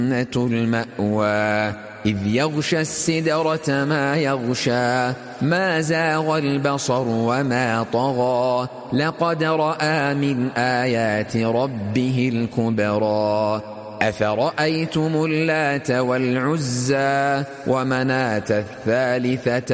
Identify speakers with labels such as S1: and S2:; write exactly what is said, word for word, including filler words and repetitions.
S1: المأوى إذ يغشى السدرة ما يغشى ما زاغ البصر وما طغى لقد رأى من آيات ربه الكبرى أفرأيتم اللات والعزى ومناة الثالثة